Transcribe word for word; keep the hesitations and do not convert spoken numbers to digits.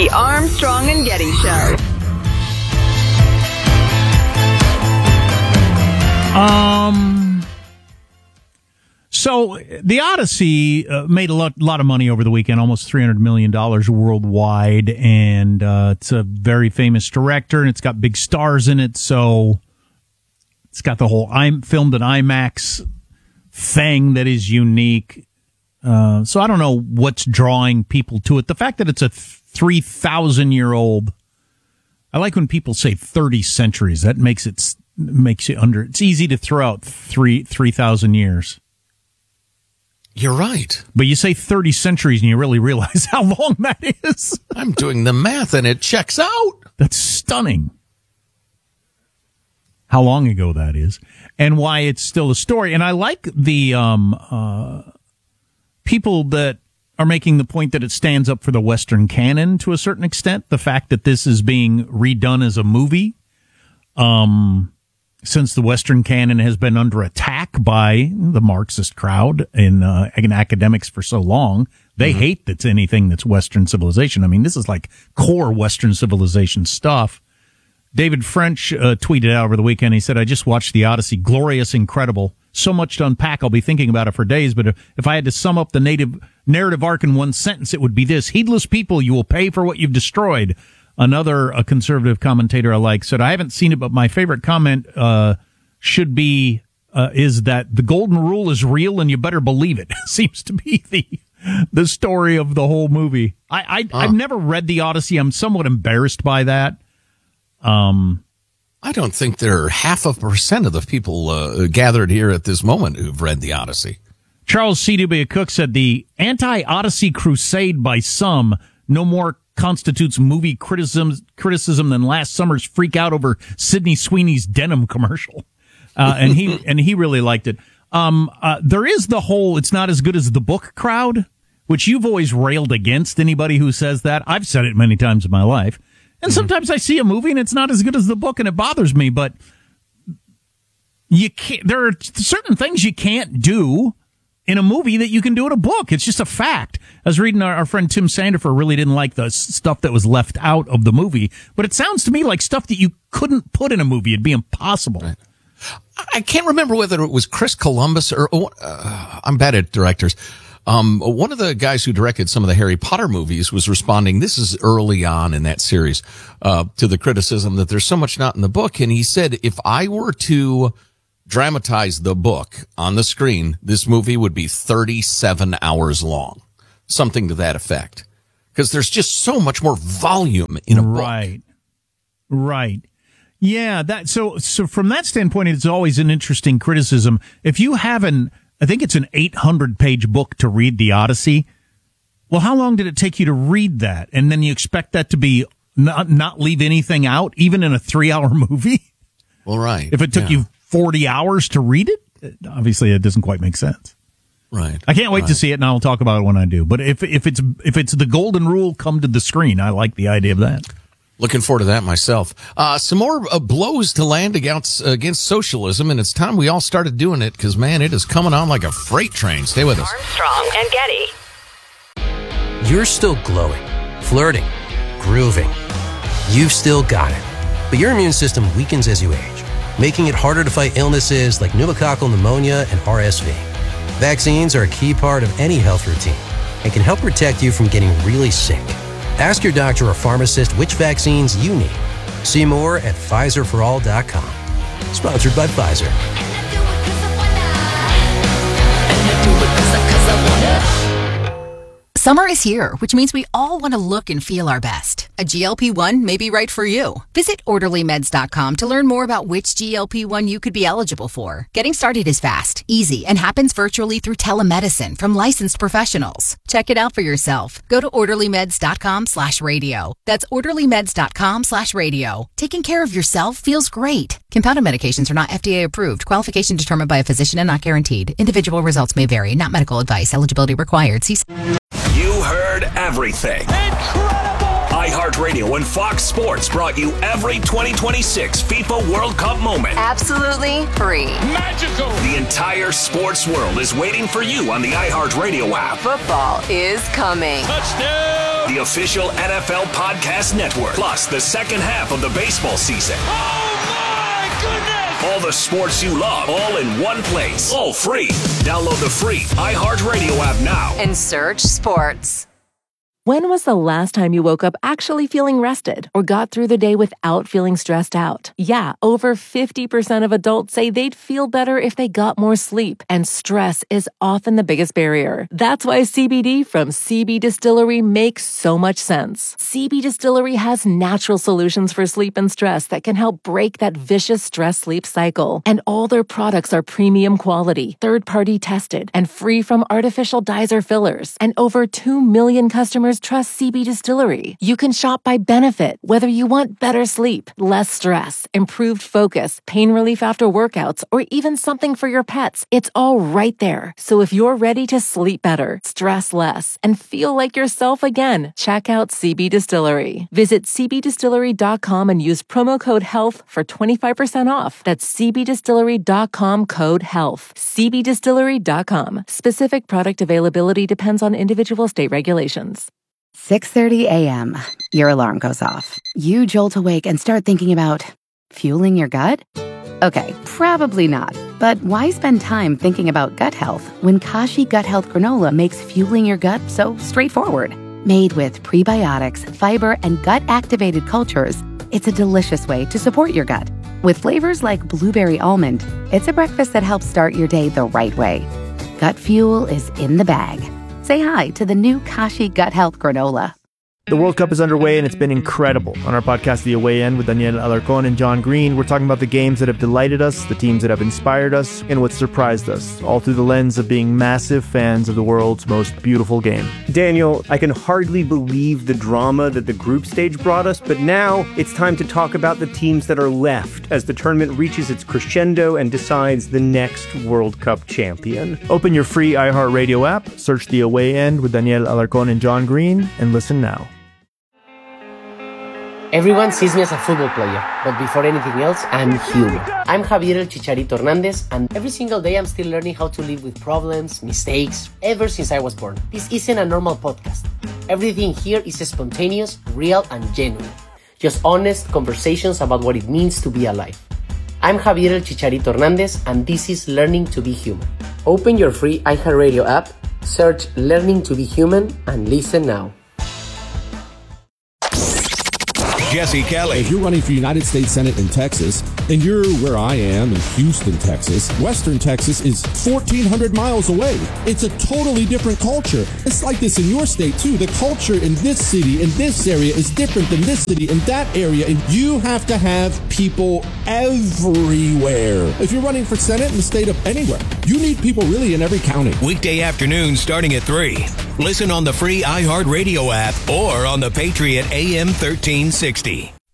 The Armstrong and Getty Show. Um. So the Odyssey uh, made a lot, lot of money over the weekend, almost three hundred million dollars worldwide, and uh, it's a very famous director, and it's got big stars in it. So it's got the whole I'm filmed in IMAX thing that is unique. Uh, so I don't know what's drawing people to it. The fact that it's a three thousand year old. I like when people say thirty centuries. That makes it makes it under. It's easy to throw out three three thousand years. You're right. But you say thirty centuries and you really realize how long that is. I'm doing the math and it checks out. That's stunning. How long ago that is and why it's still a story. And I like the um, uh, people that are making the point that it stands up for the Western canon to a certain extent. The fact that this is being redone as a movie. Um. Since the Western canon has been under attack by the Marxist crowd in, uh, in academics for so long, they mm-hmm. hate that's anything that's Western civilization. I mean, this is like core Western civilization stuff. David French uh, tweeted out over the weekend. He said, I just watched The Odyssey. Glorious, incredible. So much to unpack. I'll be thinking about it for days. But if, if I had to sum up the native narrative arc in one sentence, it would be this. Heedless people, you will pay for what you've destroyed. Another a conservative commentator I like said, I haven't seen it, but my favorite comment uh, should be, uh, is that the golden rule is real and you better believe it. Seems to be the the story of the whole movie. I, I, uh. I've never read The Odyssey. I'm somewhat embarrassed by that. Um, I don't think there are half a percent of the people uh, gathered here at this moment who've read The Odyssey. Charles C W. Cook said the anti-Odyssey crusade by some no more constitutes movie criticism criticism than last summer's freak out over Sydney Sweeney's denim commercial, uh, and he and he really liked it. Um, uh, there is the whole "it's not as good as the book" crowd, which you've always railed against. Anybody who says that, I've said it many times in my life, and mm-hmm. sometimes I see a movie and it's not as good as the book, and it bothers me. But you can't. There are certain things you can't do in a movie that you can do in a book. It's just a fact. I was reading our, our friend Tim Sandifer really didn't like the s- stuff that was left out of the movie, but it sounds to me like stuff that you couldn't put in a movie. It'd be impossible. Right. I can't remember whether it was Chris Columbus or, uh, I'm bad at directors. Um, one of the guys who directed some of the Harry Potter movies was responding, this is early on in that series, uh, to the criticism that there's so much not in the book. And he said, if I were to dramatize the book on the screen, this movie would be thirty-seven hours long. Something to that effect. Because there's just so much more volume in a book. Right. Right. Yeah, that so so from that standpoint, it's always an interesting criticism. If you have an I think it's an eight hundred page book to read The Odyssey, well, how long did it take you to read that? And then you expect that to be not not leave anything out, even in a three hour movie? Well, right. If it took yeah. you forty hours to read it, obviously it doesn't quite make sense. Right. I can't wait right. to see it, and I'll talk about it when I do. But if if it's if it's the golden rule come to the screen, I like the idea of that. Looking forward to that myself. Uh, some more uh, blows to land against against socialism, and it's time we all started doing it because, man, it is coming on like a freight train. Stay with us. Armstrong and Getty. You're still glowing, flirting, grooving. You've still got it. But your immune system weakens as you age, making it harder to fight illnesses like pneumococcal pneumonia and R S V. Vaccines are a key part of any health routine and can help protect you from getting really sick. Ask your doctor or pharmacist which vaccines you need. See more at Pfizer for all dot com. Sponsored by Pfizer. Summer is here, which means we all want to look and feel our best. A G L P one may be right for you. Visit orderly meds dot com to learn more about which G L P one you could be eligible for. Getting started is fast, easy, and happens virtually through telemedicine from licensed professionals. Check it out for yourself. Go to orderly meds dot com slash radio. That's orderly meds dot com slash radio. Taking care of yourself feels great. Compounded medications are not F D A approved. Qualification determined by a physician and not guaranteed. Individual results may vary. Not medical advice. Eligibility required. See. You heard everything. Incredible! iHeartRadio and Fox Sports brought you every twenty twenty-six FIFA World Cup moment. Absolutely free. Magical! The entire sports world is waiting for you on the iHeartRadio app. Football is coming. Touchdown! The the official N F L Podcast Network. Plus, the second half of the baseball season. Oh, my goodness! All the sports you love, all in one place. All free. Download the free iHeartRadio app now. And search sports. When was the last time you woke up actually feeling rested or got through the day without feeling stressed out? Yeah, over fifty percent of adults say they'd feel better if they got more sleep, and stress is often the biggest barrier. That's why C B D from C B Distillery makes so much sense. C B Distillery has natural solutions for sleep and stress that can help break that vicious stress-sleep cycle. And all their products are premium quality, third-party tested, and free from artificial dyes or fillers. And over two million customers trust C B Distillery. You can shop by benefit, whether you want better sleep, less stress, improved focus, pain relief after workouts, or even something for your pets. It's all right there. So if you're ready to sleep better, stress less, and feel like yourself again, check out C B Distillery. Visit c b distillery dot com and use promo code HEALTH for twenty-five percent off. That's c b distillery dot com code HEALTH. c b distillery dot com. Specific product availability depends on individual state regulations. six thirty a.m. Your alarm goes off. You jolt awake and start thinking about fueling your gut? Okay, probably not. But why spend time thinking about gut health when Kashi Gut Health Granola makes fueling your gut so straightforward? Made with prebiotics, fiber, and gut-activated cultures, it's a delicious way to support your gut. With flavors like blueberry almond, it's a breakfast that helps start your day the right way. Gut fuel is in the bag. Say hi to the new Kashi Gut Health Granola. The World Cup is underway, and it's been incredible. On our podcast, The Away End, with Daniel Alarcon and John Green, we're talking about the games that have delighted us, the teams that have inspired us, and what surprised us, all through the lens of being massive fans of the world's most beautiful game. Daniel, I can hardly believe the drama that the group stage brought us, but now it's time to talk about the teams that are left as the tournament reaches its crescendo and decides the next World Cup champion. Open your free iHeartRadio app, search The Away End with Daniel Alarcon and John Green, and listen now. Everyone sees me as a football player, but before anything else, I'm human. I'm Javier El Chicharito Hernandez, and every single day I'm still learning how to live with problems, mistakes, ever since I was born. This isn't a normal podcast. Everything here is spontaneous, real, and genuine. Just honest conversations about what it means to be alive. I'm Javier El Chicharito Hernandez, and this is Learning to be Human. Open your free iHeartRadio app, search Learning to be Human, and listen now. Jesse Kelly. If you're running for United States Senate in Texas, and you're where I am in Houston, Texas, Western Texas is fourteen hundred miles away. It's a totally different culture. It's like this in your state, too. The culture in this city, in this area, is different than this city, in that area. And you have to have people everywhere. If you're running for Senate in the state of anywhere, you need people really in every county. Weekday afternoons starting at three. Listen on the free iHeartRadio app or on the Patriot A M thirteen sixty.